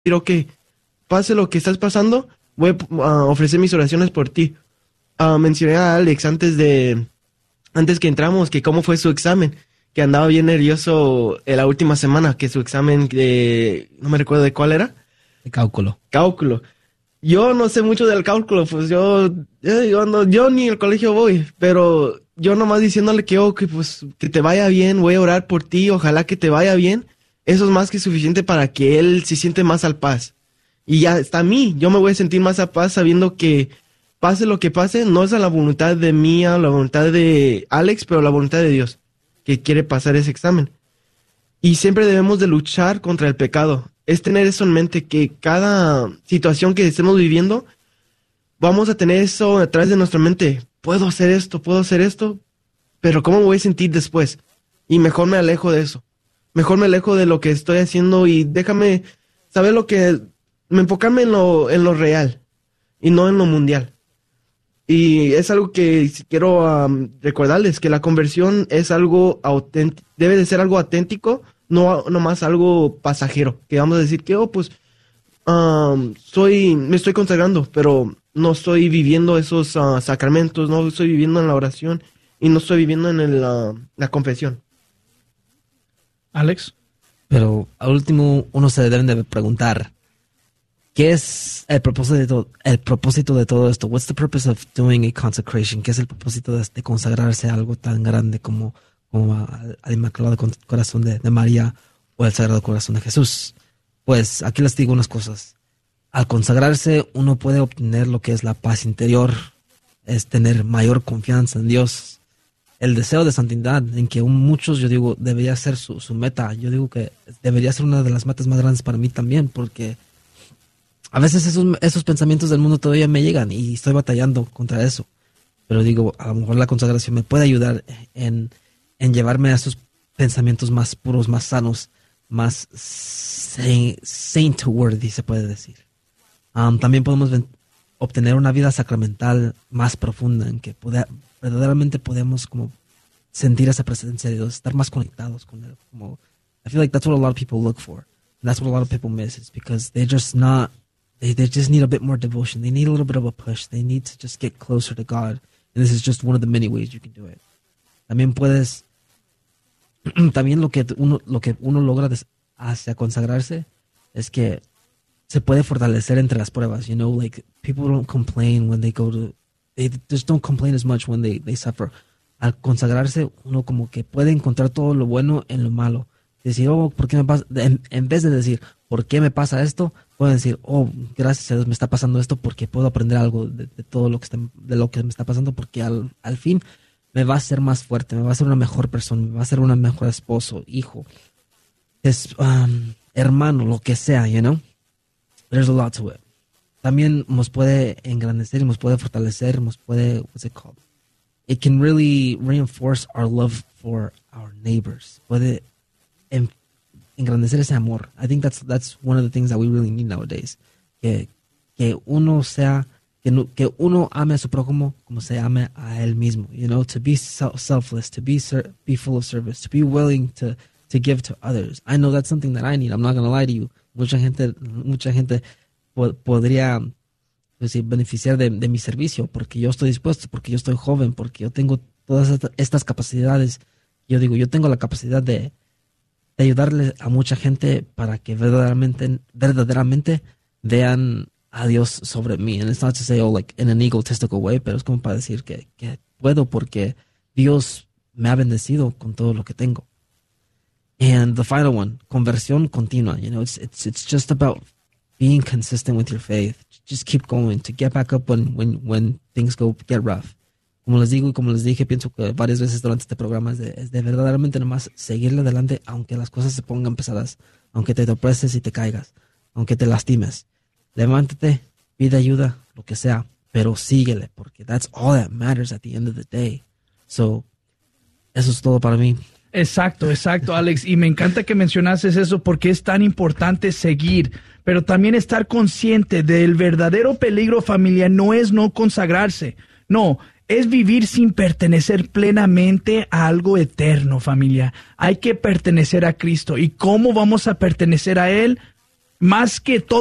ok, pase lo que estás pasando, voy a ofrecer mis oraciones por ti. Mencioné a Alex antes que entramos, que cómo fue su examen, que andaba bien nervioso la última semana, que su examen no me recuerdo de cuál era. De cálculo. Cálculo. Yo no sé mucho del cálculo, pues yo ni al colegio voy, pero yo nomás diciéndole pues, que te vaya bien, voy a orar por ti, ojalá que te vaya bien. Eso es más que suficiente para que él se siente más al paz. Y ya está a mí, yo me voy a sentir más a paz sabiendo que pase lo que pase, no es a la voluntad de mía, la voluntad de Alex, pero la voluntad de Dios, que quiere pasar ese examen. Y siempre debemos de luchar contra el pecado. Es tener eso en mente, que cada situación que estemos viviendo, vamos a tener eso atrás de nuestra mente. Puedo hacer esto, pero ¿cómo me voy a sentir después? Y mejor me alejo de eso. Mejor me alejo de lo que estoy haciendo y déjame saber enfocarme en lo real y no en lo mundial. Y es algo que quiero recordarles, que la conversión es algo auténtico, debe de ser algo auténtico, no más algo pasajero. Que vamos a decir que, me estoy consagrando, pero no estoy viviendo esos sacramentos, no estoy viviendo en la oración y no estoy viviendo en la confesión. Alex. Pero al último uno se deben de preguntar, ¿qué es el propósito de todo esto? What's the purpose of doing a consecration? ¿Qué es el propósito de consagrarse a algo tan grande como al Inmaculado Corazón de María o al Sagrado Corazón de Jesús? Pues aquí les digo unas cosas. Al consagrarse uno puede obtener lo que es la paz interior, es tener mayor confianza en Dios. El deseo de santidad, en que muchos, yo digo, debería ser su meta. Yo digo que debería ser una de las metas más grandes para mí también, porque a veces esos pensamientos del mundo todavía me llegan y estoy batallando contra eso. Pero digo, a lo mejor la consagración me puede ayudar en llevarme a esos pensamientos más puros, más sanos, más saint-worthy, se puede decir. También podemos obtener una vida sacramental más profunda, en que verdaderamente podemos como sentir esa presencia de Dios, estar más conectados con Él. I feel like that's what a lot of people look for. And that's what a lot of people miss. It's because they just need a bit more devotion. They need a little bit of a push. They need to just get closer to God. And this is just one of the many ways you can do it. También lo que uno logra hacia consagrarse es que se puede fortalecer entre las pruebas. You know, like people don't complain when they they just don't complain as much when they suffer. Al consagrarse, uno como que puede encontrar todo lo bueno en lo malo. Decir, ¿por qué me pasa? En vez de decir, ¿por qué me pasa esto? Puedo decir, gracias a Dios me está pasando esto, porque puedo aprender algo de todo lo que me está pasando, porque al fin me va a hacer más fuerte, me va a hacer una mejor persona, me va a hacer una mejor esposo, hijo, hermano, lo que sea, you know? There's a lot to it. También nos puede engrandecer, nos puede fortalecer, what's it called? It can really reinforce our love for our neighbors. Puede engrandecer ese amor. I think that's one of the things that we really need nowadays. Que uno ame a su prójimo como se ame a él mismo. You know, to be selfless, to be full of service, to be willing to give to others. I know that's something that I need. I'm not going to lie to you. Mucha gente podría beneficiar de mi servicio, porque yo estoy dispuesto, porque yo estoy joven, porque yo tengo todas estas capacidades. Yo digo, yo tengo la capacidad de ayudarle a mucha gente para que verdaderamente vean a Dios sobre mí. And it's not to say, like in an egotistical way, pero es como para decir que puedo, porque Dios me ha bendecido con todo lo que tengo. And the final one, conversión continua. You know, it's just about being consistent with your faith. Just keep going, to get back up when things get rough. Como les digo y como les dije, pienso que varias veces durante este programa es de verdaderamente nomás seguirle adelante, aunque las cosas se pongan pesadas, aunque te tropeces y te caigas, aunque te lastimes. Levántate, pide ayuda, lo que sea, pero síguele, porque that's all that matters at the end of the day. So, eso es todo para mí. Exacto, Alex. Y me encanta que mencionases eso, porque es tan importante seguir, pero también estar consciente del verdadero peligro, familia. No es no consagrarse, no, es vivir sin pertenecer plenamente a algo eterno, familia. Hay que pertenecer a Cristo. ¿Y cómo vamos a pertenecer a Él? más que todo